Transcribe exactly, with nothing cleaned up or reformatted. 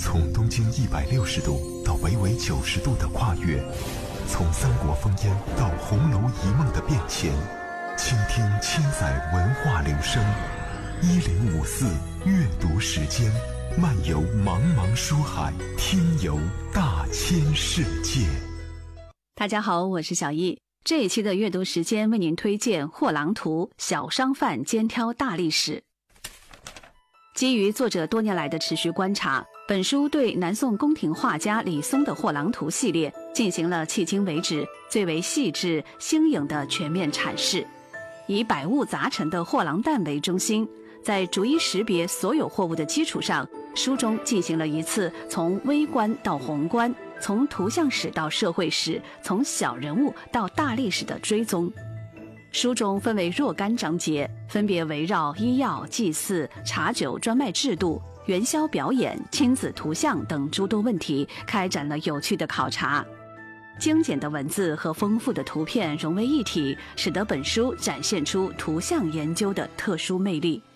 从东经一百六十度到北纬九十度的跨越，从三国烽烟到红楼一梦的变迁，倾听千载文化流声。一零五四阅读时间，漫游茫茫书海，听游大千世界。 大家好，我是小易。这一期的阅读时间为您推荐《货郎图：小商贩肩挑大历史》。基于作者多年来的持续观察，本书对南宋宫廷画家李松的《货郎图》系列进行了迄今为止最为细致、新颖的全面阐释。以百物杂陈的货郎担为中心，在逐一识别所有货物的基础上，书中进行了一次从微观到宏观，从图像史到社会史，从小人物到大历史的追踪。书中分为若干章节，分别围绕医药、祭祀、茶酒专卖制度、元宵表演、亲子图像等诸多问题，开展了有趣的考察。精简的文字和丰富的图片融为一体，使得本书展现出图像研究的特殊魅力。